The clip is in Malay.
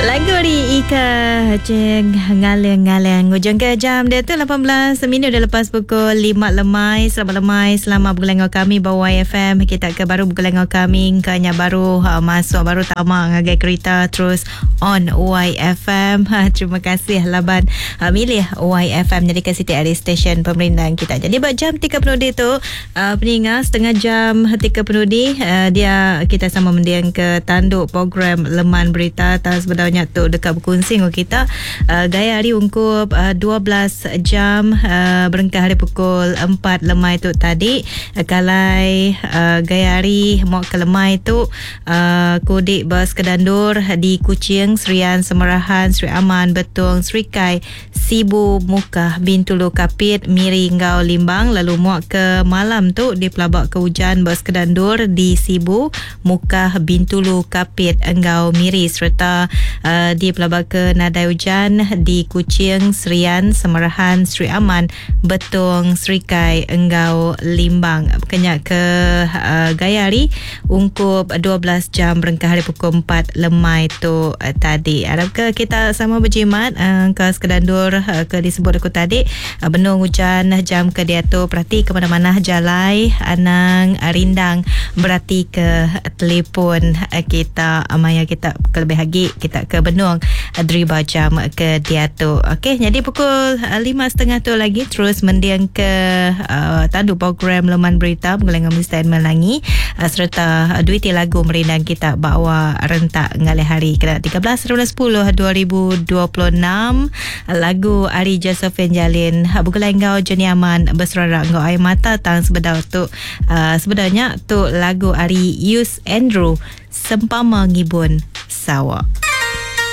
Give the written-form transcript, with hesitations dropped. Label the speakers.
Speaker 1: Lagu di Ika Ceng Ngaleng-ngaleng. Hujung ke jam dia tu 18 minit dah lepas pukul 5 lemai. Selamat bergelengau kami bawa YFM. Kita ke baru bergelengau kami kanya baru masuk baru tamak ngagai kereta terus on YFM. Terima kasih laban milih YFM jadi ke City Area Station pemerintahan kita. Jadi buat jam 3 penudi tu peningat setengah jam 3 penudi dia kita sama mendiang ke tanduk program Leman Berita atas sebenarnya tu dekat berkongsi dengan kita gaya hari ungkup 12 jam berengkah hari pukul 4 lemai tu tadi kalai gaya hari mau ke lemai tu kodik bas kedandur di Kuching Serian Semerahan Sri Aman Betung Sri Kai Sibu Mukah Bintulu Kapit Miri Ngau Limbang lalu mau ke malam tu di pelabak ke hujan bas kedandur di Sibu Mukah Bintulu Kapit Engau Miri serta di pelabak ke nadai hujan di Kuching Serian Semerahan Sri Aman Betung Sri Kai Engau Limbang kenyak ke Gayari ungkup 12 jam berengkah hari pukul 4 lemai tu tadi. Harap ke kita sama berjimat ke sekedandur ke disebut aku tadi benung hujan jam ke dia tu perhati ke mana-mana jalai anang rindang berarti ke telefon kita amaya kita kelebih lagi kita ke benung deriba jam ke dia tu. Okey, jadi pukul 5.30 tu lagi terus mendiang ke tandu program Leman Berita Pengelengan Mesti Melangi serta duiti lagu merindang kita bawa rentak ngalih hari ke 13/10/2026 lagu Ari Josephine Jalin Bugelengau Jeniaman Berserara Ngau Air Mata tang sebenarnya tu lagu Ari Yus Andrew Sempama Ngibun Sawa.